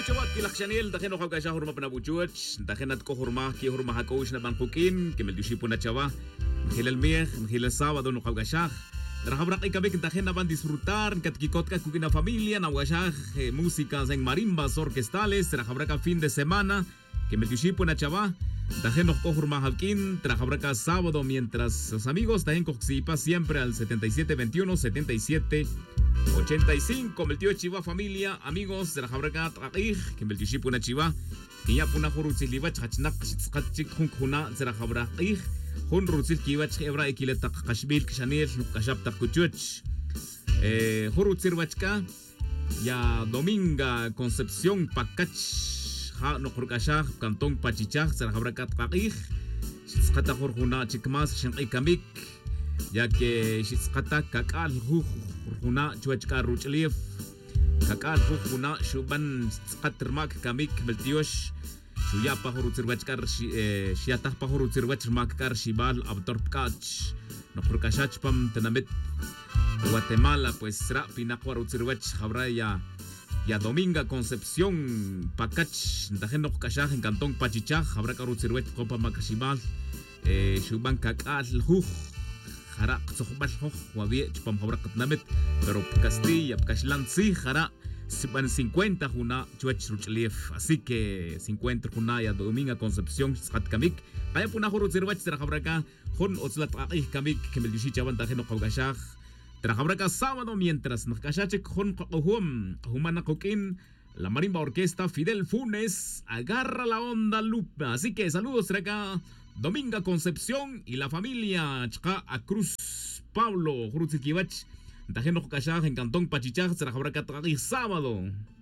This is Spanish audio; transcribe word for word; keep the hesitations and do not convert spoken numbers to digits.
Chawat kilak Chanel, dahin ako kasya hurma panabuchuach, dahin at ko hurma, ki hurma hakoush na bangkukin, kimel dushi po na chawa, mahilal miyah, mahilal sábado no kawgasyak. Nakabrak ikabi dahin na ban disfrutar, katkikot ka kukin na familia, na wasyak, eh, música en marimbas orquestales, nakabrak fin de semana, kimel dushi po na chawa, dahin no ko hurma hakin, nakabrak sábado mientras los amigos, dahin ko sipa siempre al setenta y siete veintiuno setenta y siete ochenta y cinco, el tío Chiva familia, amigos de la Jabragat, que me el una Chiva, que ya puna Huruziliva, Chachnak, Chitskachik, Hunkuna, de la Jabrag, Hun Ruzil Kivach, Ebra, Ekileta, Kashbil, Kishanel, Kashap Takuchuch, Huruzirwachka, ya Dominga, Concepción, Pacach, Ha, no Kurkashah, Cantón Pachichach, de la Jabragat, Chitskata Hurhuna, Chikmas, Shankikamik, ya que Chitskata, Kakal, Huj, Huna chuachka ruchlif kakal huna shuban qatrmak kamik beltiosh shuya pa hurutsirwachkar shiatah pa hurutsirwachmakar shibal abtorpkach no kurkashach pam tanamit Guatemala pues ra pinakwa rutsirwach jabra ya ya Dominga Concepción Pacach dajen no kashaj en Cantón Pachichaj jabra karutsirwach kopa makashibal shuban kakal huj Jara, sohbal hoh, wabie, chupam habrak namit, pero Castilla, Cashlan sí, jara, van cincuenta juna, chuach ruchlief, así que cincuenta juna ya Dominga Concepción, skat kamik, kaya puna hurut zirwach, trajabraka, hon otzlat akih kamik, que me dishi chaban tajeno kawgashach, trajabraka sábado mientras nakashachek hon kohum, humana kokin, la marimba orquesta Fidel Funes, agarra la onda lupa, así que saludos, traca. Dominga Concepción y la familia Chka a Cruz Pablo Juruzikivach Tajeno Kashaj en Cantón Pachichaj Será Sábado.